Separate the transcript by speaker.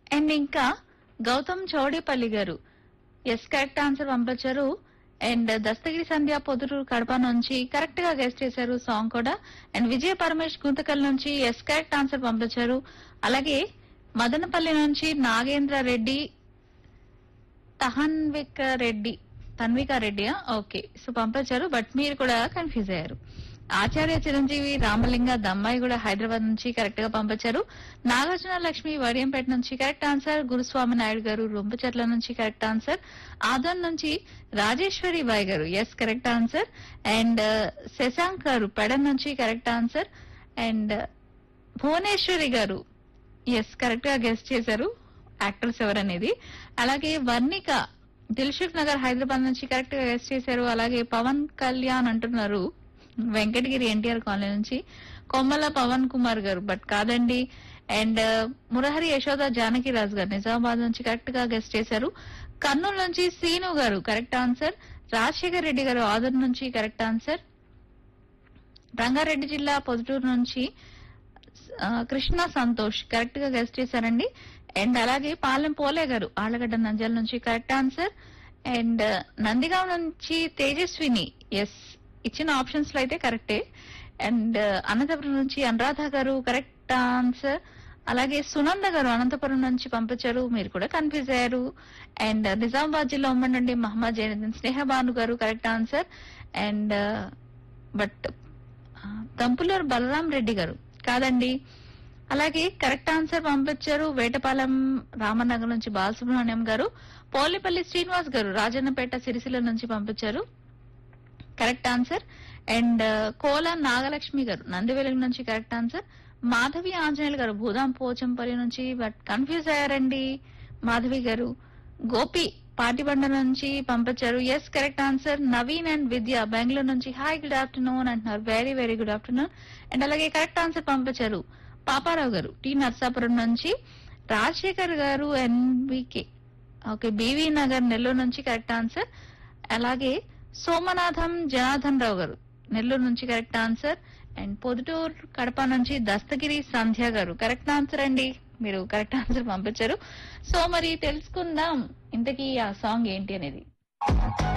Speaker 1: And ఇంకా గౌతమ్ చౌడేపల్లి గారు yes correct answer పంపించారు. అండ్ దస్తగిరి సంధ్య పొదురు కడప నుంచి కరెక్ట్ గా గెస్ట్ చేశారు సాంగ్ కూడా. అండ్ విజయ పరమేష్ గుంతకల్ నుంచి ఎస్ కరెక్ట్ ఆన్సర్ పంపించారు. అలాగే మదనపల్లి నుంచి నాగేంద్ర రెడ్డి తన్విక రెడ్డియా ఓకే సో పంపించారు. బట్ మీరు కూడా కన్ఫ్యూజ్ అయ్యారు. ఆచార్య చిరంజీవి రామలింగ దమ్మాయి కూడా హైదరాబాద్ నుంచి కరెక్ట్ గా పంపించారు. నాగార్జున లక్ష్మి వడియంపేట నుంచి కరెక్ట్ ఆన్సర్. గురుస్వామి నాయుడు గారు రొంపచెట్ల నుంచి కరెక్ట్ ఆన్సర్. ఆదోన్ నుంచి రాజేశ్వరి బాయ్ గారు yes correct answer. And Shashank గారు పెడ నుంచి కరెక్ట్ ఆన్సర్. అండ్ భువనేశ్వరి గారు ఎస్ కరెక్ట్ గా గెస్ట్ చేశారు యాక్టర్స్ ఎవరనేది. అలాగే వర్ణిక దిల్సుఖ్ నగర్ హైదరాబాద్ నుంచి కరెక్ట్ గా గెస్ట్ చేశారు. అలాగే పవన్ కళ్యాణ్ అంటున్నారు వెంకటగిరి ఎన్టీఆర్ కాలనీ నుంచి. కొమ్మల పవన్ కుమార్ గారు బట్ కాదండి. అండ్ మురహరి యశోద జానకిరాజు గారు నిజామాబాద్ నుంచి కరెక్ట్ గా గెస్ట్ చేశారు. కర్నూలు నుంచి సీను గారు కరెక్ట్ ఆన్సర్. రాజశేఖర్ రెడ్డి గారు ఆదర్ నుంచి కరెక్ట్ ఆన్సర్. రంగారెడ్డి జిల్లా పొద్దుటూరు నుంచి కృష్ణ సంతోష్ కరెక్ట్ గా గెస్ట్ చేశారండి. అండ్ అలాగే పాలెం పోలే గారు ఆళ్లగడ్డ నంద్యాల నుంచి కరెక్ట్ ఆన్సర్. అండ్ నందిగాం నుంచి తేజస్విని ఎస్ ఇచ్చిన ఆప్షన్స్ లో అయితే కరెక్టే. అండ్ అనంతపురం నుంచి అనురాధ గారు కరెక్ట్ ఆన్సర్. అలాగే సునంద గారు అనంతపురం నుంచి పంపించారు. మీరు కూడా కన్ఫ్యూజ్ అయ్యారు. అండ్ నిజామాబాద్ జిల్లా ఉమ్మడి నుండి మహమ్మద్ జైనుద్దీన్ స్నేహబాను గారు correct answer. And but తంపులూరు Balaram Reddy గారు కాదండి. అలాగే కరెక్ట్ ఆన్సర్ పంపించారు వేటపాలెం రామనగర్ నుంచి బాలసుబ్రహ్మణ్యం గారు. పోలిపల్లి శ్రీనివాస్ గారు రాజన్నపేట సిరిసిల్ల నుంచి పంపించారు కరెక్ట్ ఆన్సర్. అండ్ కోల నాగలక్ష్మి గారు నందివెలుగు నుంచి కరెక్ట్ ఆన్సర్. మాధవి ఆంజనేయులు గారు భూదాం పోచంపల్లి నుంచి బట్ కన్ఫ్యూజ్ అయ్యారండి మాధవి గారు. గోపి పాటిబండ నుంచి పంపించారు yes correct answer. Naveen and విద్య బెంగళూరు నుంచి హాయ్ గుడ్ ఆఫ్టర్నూన్ అంటున్నారు. Very very good afternoon. And అలాగే కరెక్ట్ ఆన్సర్ పంపించారు పాపారావు గారు టి నర్సాపురం నుంచి. రాజశేఖర్ గారు NVK okay BV Nagar Nellore నుంచి కరెక్ట్ ఆన్సర్. అలాగే సోమనాథం జనార్దన్ రావు గారు నెల్లూరు నుంచి correct answer. And Proddatur Kadapa నుంచి దస్తగిరి సంధ్య గారు కరెక్ట్ ఆన్సర్ అండి. మీరు కరెక్ట్ ఆన్సర్ పంపించారు. సో మరి తెలుసుకుందాం ఇంతకీ ఆ సాంగ్ ఏంటి అనేది.